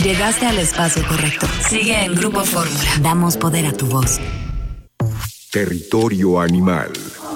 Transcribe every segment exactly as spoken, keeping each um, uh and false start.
Llegaste al espacio correcto. Sigue en Grupo Fórmula. Damos poder a tu voz. Territorio animal.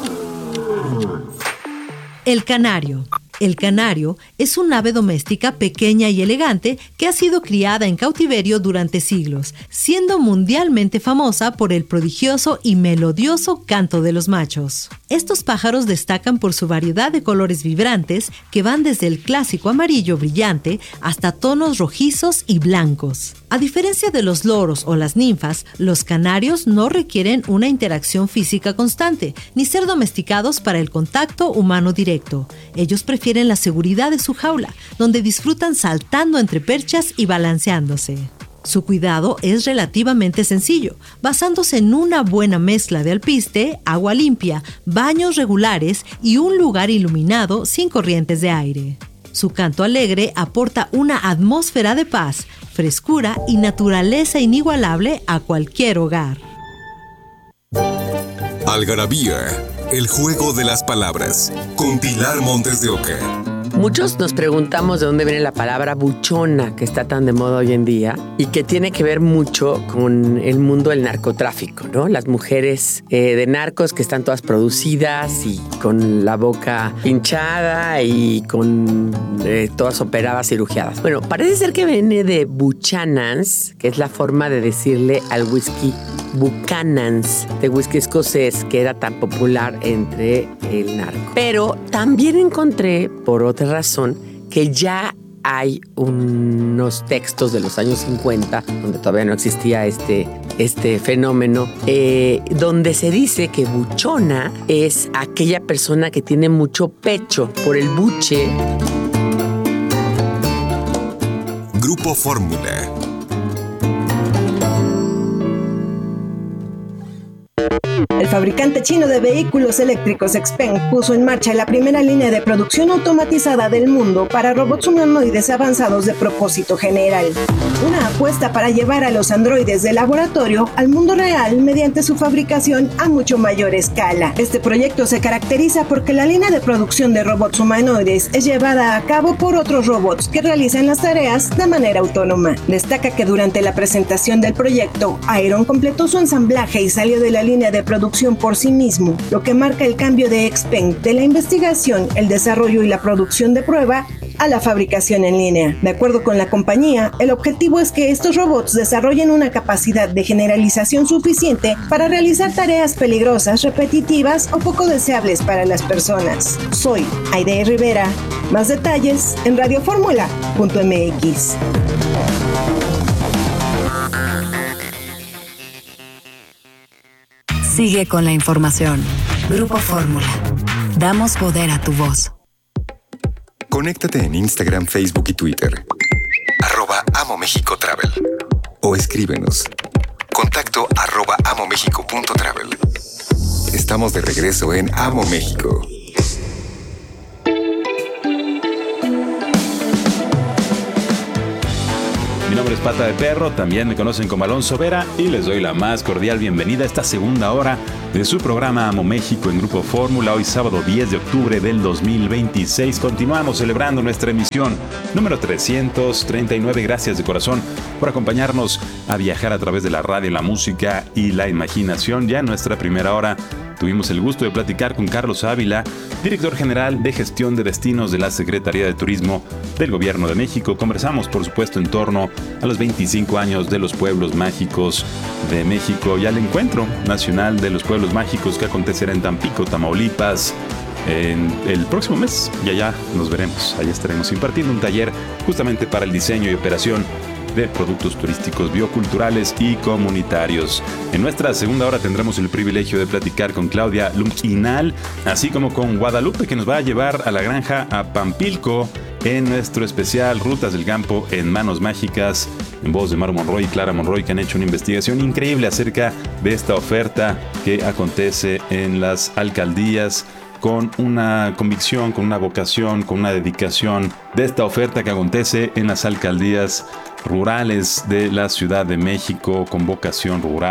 El canario. El canario es un ave doméstica pequeña y elegante que ha sido criada en cautiverio durante siglos, siendo mundialmente famosa por el prodigioso y melodioso canto de los machos. Estos pájaros destacan por su variedad de colores vibrantes que van desde el clásico amarillo brillante hasta tonos rojizos y blancos. A diferencia de los loros o las ninfas, los canarios no requieren una interacción física constante, ni ser domesticados para el contacto humano directo. Ellos prefieren la seguridad de su jaula, donde disfrutan saltando entre perchas y balanceándose. Su cuidado es relativamente sencillo, basándose en una buena mezcla de alpiste, agua limpia, baños regulares y un lugar iluminado sin corrientes de aire. Su canto alegre aporta una atmósfera de paz, frescura y naturaleza inigualable a cualquier hogar. Algarabía, el juego de las palabras, con Pilar Montes de Oca. Muchos nos preguntamos de dónde viene la palabra buchona, que está tan de moda hoy en día y que tiene que ver mucho con el mundo del narcotráfico, ¿no? Las mujeres eh, de narcos que están todas producidas y con la boca hinchada y con eh, todas operadas, cirugiadas. Bueno, parece ser que viene de Buchanan's, que es la forma de decirle al whisky Buchanan's, de whisky escocés, que era tan popular entre el narco. Pero también encontré, por otra razón, que ya hay unos textos de los años cincuenta, donde todavía no existía este, este fenómeno, eh, donde se dice que buchona es aquella persona que tiene mucho pecho por el buche. Grupo Fórmula. El fabricante chino de vehículos eléctricos XPeng puso en marcha la primera línea de producción automatizada del mundo para robots humanoides avanzados de propósito general. Una apuesta para llevar a los androides de laboratorio al mundo real mediante su fabricación a mucho mayor escala. Este proyecto se caracteriza porque la línea de producción de robots humanoides es llevada a cabo por otros robots que realizan las tareas de manera autónoma. Destaca que durante la presentación del proyecto, Iron completó su ensamblaje y salió de la línea de producción por sí mismo, lo que marca el cambio de XPeng de la investigación, el desarrollo y la producción de prueba a la fabricación en línea. De acuerdo con la compañía, el objetivo es que estos robots desarrollen una capacidad de generalización suficiente para realizar tareas peligrosas, repetitivas o poco deseables para las personas. Soy Aide Rivera. Más detalles en radioformula punto m x. Sigue con la información. Grupo Fórmula. Damos poder a tu voz. Conéctate en Instagram, Facebook y Twitter. Arroba Amo México Travel. O escríbenos. Contacto arroba amomexico punto travel. Estamos de regreso en Amo México. Mi nombre es Pata de Perro, también me conocen como Alonso Vera y les doy la más cordial bienvenida a esta segunda hora de su programa Amo México en Grupo Fórmula. Hoy sábado diez de octubre del dos mil veintiséis continuamos celebrando nuestra emisión número trescientos treinta y nueve. Gracias de corazón por acompañarnos a viajar a través de la radio, la música y la imaginación. Ya en nuestra primera hora tuvimos el gusto de platicar con Carlos Ávila, director general de gestión de destinos de la Secretaría de Turismo del Gobierno de México. Conversamos, por supuesto, en torno a los veinticinco años de los pueblos mágicos de México y al Encuentro Nacional de los Pueblos Mágicos que acontecerá en Tampico, Tamaulipas, en el próximo mes. Y allá nos veremos, allá estaremos impartiendo un taller justamente para el diseño y operación de productos turísticos, bioculturales y comunitarios. En nuestra segunda hora tendremos el privilegio de platicar con Claudia Lumpinal, así como con Guadalupe, que nos va a llevar a la granja a Pampilco en nuestro especial Rutas del Campo en Manos Mágicas, en voz de Maru Monroy y Clara Monroy, que han hecho una investigación increíble acerca de esta oferta que acontece en las alcaldías, con una convicción, con una vocación, con una dedicación de esta oferta que acontece en las alcaldías rurales de la Ciudad de México, con vocación rural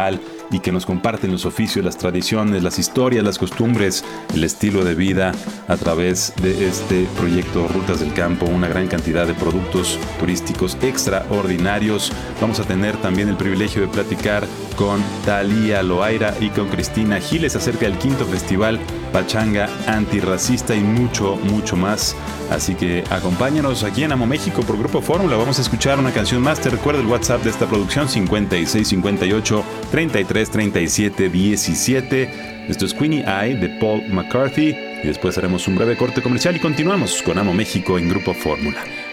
y que nos comparten los oficios, las tradiciones, las historias, las costumbres, el estilo de vida a través de este proyecto Rutas del Campo, una gran cantidad de productos turísticos extraordinarios. Vamos a tener también el privilegio de platicar con Thalía Loaira y con Cristina Giles acerca del quinto festival Pachanga Antirracista y mucho, mucho más. Así que acompáñanos aquí en Amo México por Grupo Fórmula. Vamos a escuchar una canción más. Te recuerdo el WhatsApp de esta producción: cincuenta y seis cincuenta y ocho treinta y tres treinta y siete diecisiete. Esto es Queenie Eye de Paul McCarthy y después haremos un breve corte comercial y continuamos con Amo México en Grupo Fórmula.